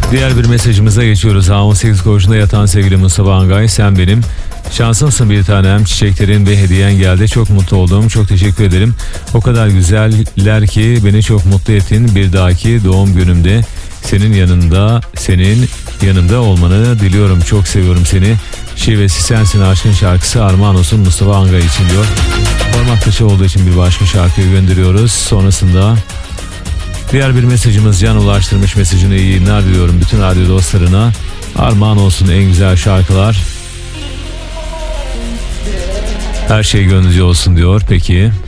Diğer bir mesajımıza geçiyoruz. A18 koğuşunda yatan sevgili Mustafa Angay, sen benim şansımsın bir tanem, çiçeklerin ve hediyen geldi, çok mutlu oldum, çok teşekkür ederim. O kadar güzeller ki beni çok mutlu ettin. Bir dahaki doğum günümde senin yanımda olmanı diliyorum, çok seviyorum seni. Şivesi sensin aşkın şarkısı armağan olsun Mustafa Angay için diyor. Parmak dışı olduğu için bir başka şarkıyı gönderiyoruz. Sonrasında diğer bir mesajımız, Can ulaştırmış mesajını, iyi yayınlar diliyorum bütün radyo dostlarına. Armağan olsun en güzel şarkılar. Her şey gönlünüzce olsun diyor. Peki.